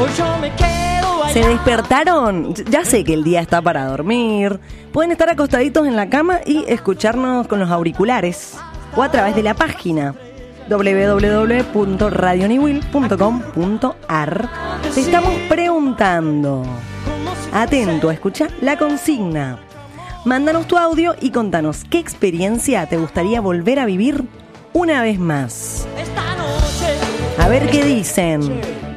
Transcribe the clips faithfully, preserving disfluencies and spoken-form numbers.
¿Se despertaron? Ya sé que el día está para dormir. Pueden estar acostaditos en la cama y escucharnos con los auriculares o a través de la página doble u doble u doble u punto radio niwil punto com punto a r. Te estamos preguntando. Atento, escucha la consigna. Mándanos tu audio y contanos qué experiencia te gustaría volver a vivir una vez más. A ver qué dicen.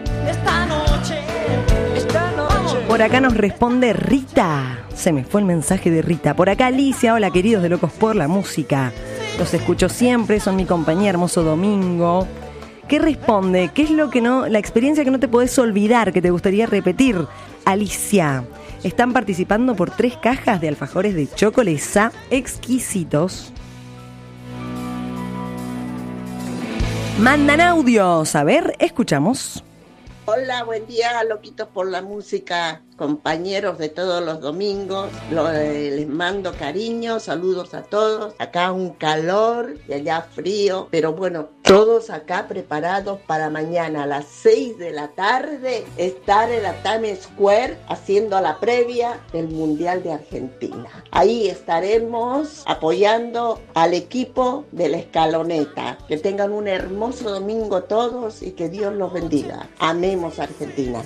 Por acá nos responde Rita. Se me fue el mensaje de Rita. Por acá Alicia. Hola, queridos de Locos por la Música. Los escucho siempre, son mi compañía, hermoso domingo. ¿Qué responde? ¿Qué es lo que no, la experiencia que no te podés olvidar, que te gustaría repetir? Alicia. Están participando por tres cajas de alfajores de chocolesa exquisitos. Mandan audios. A ver, escuchamos. Hola, buen día, loquitos por la música, compañeros de todos los domingos. Lo, eh, les mando cariño, saludos a todos. Acá un calor y allá frío, pero bueno, todos acá preparados para mañana a las seis de la tarde estar en la Times Square haciendo la previa del Mundial de Argentina. Ahí estaremos apoyando al equipo de la Escaloneta. Que tengan un hermoso domingo todos y que Dios los bendiga. Amén. Argentina.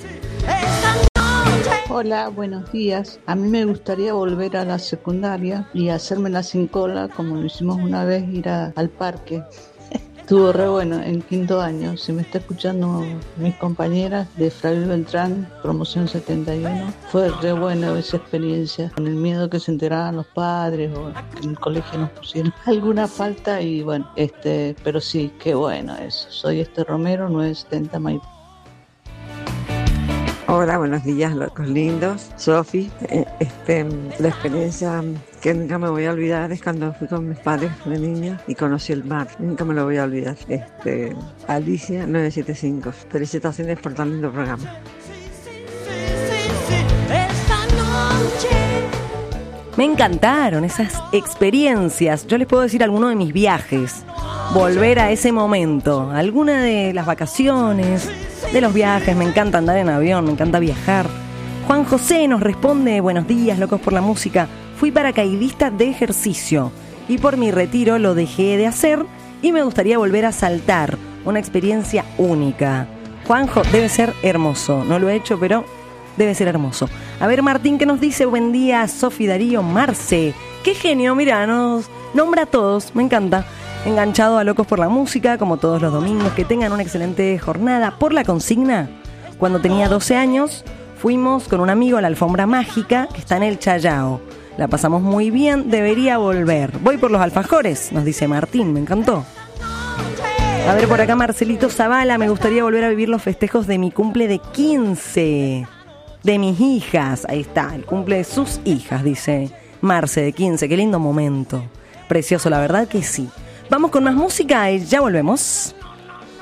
Hola, buenos días. A mí me gustaría volver a la secundaria y hacérmela sin cola, como lo hicimos una vez, ir a, al parque. Estuvo re bueno en quinto año. Si me está escuchando mis compañeras de Fray Beltrán, promoción setenta y uno, fue re buena esa experiencia, con el miedo que se enteraban los padres o que en el colegio nos pusieron alguna falta y bueno, este, pero sí, qué bueno eso. Soy este Romero, nueve setenta Maipú. Hola, buenos días, locos lindos. Sofi, eh, este, la experiencia que nunca me voy a olvidar es cuando fui con mis padres de niña y conocí el mar. Nunca me lo voy a olvidar. Este, Alicia nueve siete cinco. Felicitaciones por tan lindo programa. Me encantaron esas experiencias. Yo les puedo decir alguno de mis viajes. Volver a ese momento. Alguna de las vacaciones, de los viajes. Me encanta andar en avión, me encanta viajar. Juan José nos responde: buenos días, locos por la música. Fui paracaidista de ejercicio y por mi retiro lo dejé de hacer y me gustaría volver a saltar. Una experiencia única. Juanjo, debe ser hermoso. No lo he hecho, pero debe ser hermoso. A ver, Martín, ¿qué nos dice? Buen día, Sofi, Darío, Marce. Qué genio, mira, nos nombra a todos. Me encanta. Enganchado a Locos por la Música, como todos los domingos. Que tengan una excelente jornada. Por la consigna, cuando tenía doce años, fuimos con un amigo a la Alfombra Mágica, que está en el Chayao. La pasamos muy bien, debería volver. Voy por los alfajores, nos dice Martín, me encantó. A ver, por acá Marcelito Zavala, me gustaría volver a vivir los festejos de mi cumple de quince. De mis hijas, ahí está, el cumple de sus hijas, dice Marce de quince. Qué lindo momento. Precioso, la verdad que sí. Vamos con más música y ya volvemos.